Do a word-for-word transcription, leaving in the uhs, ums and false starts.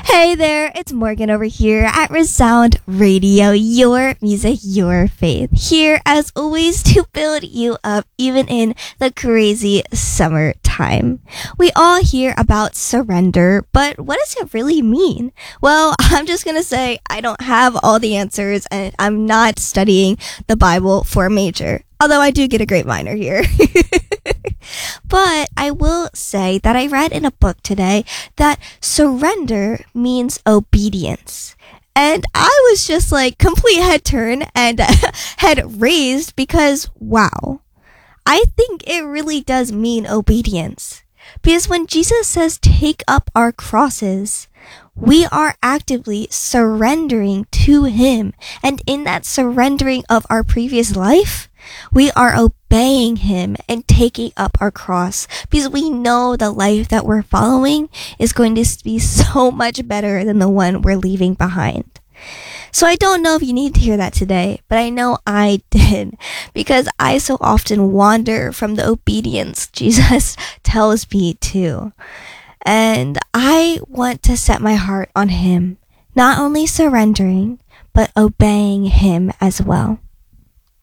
Hey there, it's Morgan over here at Resound Radio, your music, your faith. Here, as always, to build you up even in the crazy summertime. We all hear about surrender, but what does it really mean? Well, I'm just gonna say I don't have all the answers and I'm not studying the Bible for a major. Although I do get a great minor here. But I will say that I read in a book today that surrender means obedience. And I was just like complete head turn and head raised because, wow, I think it really does mean obedience. Because when Jesus says take up our crosses, we are actively surrendering to Him. And in that surrendering of our previous life, we are obeying Him and taking up our cross because we know the life that we're following is going to be so much better than the one we're leaving behind. So I don't know if you need to hear that today, but I know I did because I so often wander from the obedience Jesus tells me to. And I want to set my heart on Him, not only surrendering, but obeying Him as well.